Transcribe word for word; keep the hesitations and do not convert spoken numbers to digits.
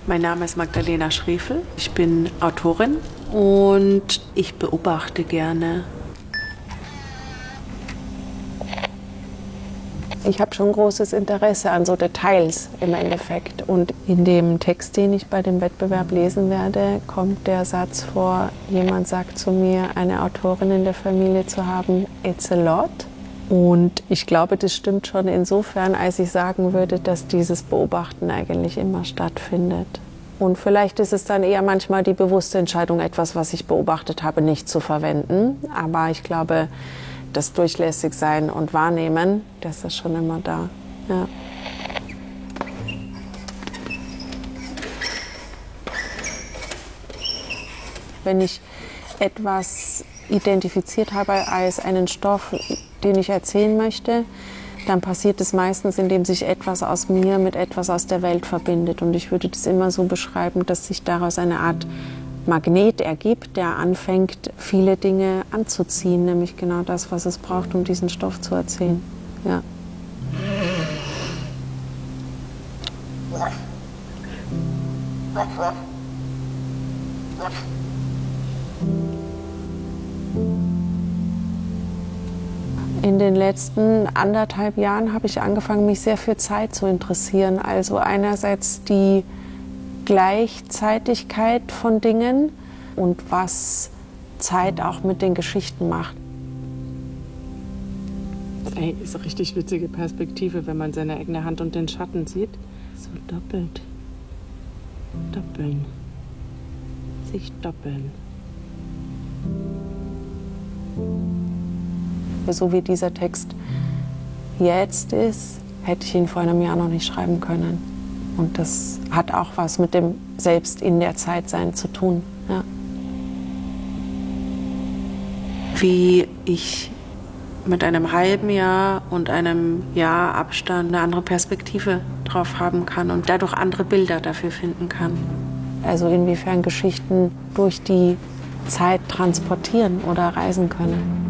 Mein Name ist Magdalena Schrefel. Ich bin Autorin und ich beobachte gerne. Ich habe schon großes Interesse an so Details im Endeffekt. Und in dem Text, den ich bei dem Wettbewerb lesen werde, kommt der Satz vor, jemand sagt zu mir, eine Autorin in der Familie zu haben, it's a lot. Und ich glaube, das stimmt schon insofern, als ich sagen würde, dass dieses Beobachten eigentlich immer stattfindet. Und vielleicht ist es dann eher manchmal die bewusste Entscheidung, etwas, was ich beobachtet habe, nicht zu verwenden. Aber ich glaube, das Durchlässigsein und Wahrnehmen, das ist schon immer da. Ja. Wenn ich etwas identifiziert habe als einen Stoff, den ich erzählen möchte, dann passiert es meistens, indem sich etwas aus mir mit etwas aus der Welt verbindet. Und ich würde das immer so beschreiben, dass sich daraus eine Art Magnet ergibt, der anfängt, viele Dinge anzuziehen, nämlich genau das, was es braucht, um diesen Stoff zu erzählen. Ja. In den letzten anderthalb Jahren habe ich angefangen, mich sehr für Zeit zu interessieren. Also einerseits die Gleichzeitigkeit von Dingen und was Zeit auch mit den Geschichten macht. Ey, ist eine richtig witzige Perspektive, wenn man seine eigene Hand und den Schatten sieht. So doppelt. Doppeln. Sich doppeln. So wie dieser Text jetzt ist, hätte ich ihn vor einem Jahr noch nicht schreiben können. Und das hat auch was mit dem Selbst in der Zeit sein zu tun. Ja. Wie ich mit einem halben Jahr und einem Jahr Abstand eine andere Perspektive drauf haben kann und dadurch andere Bilder dafür finden kann. Also inwiefern Geschichten durch die Zeit transportieren oder reisen können.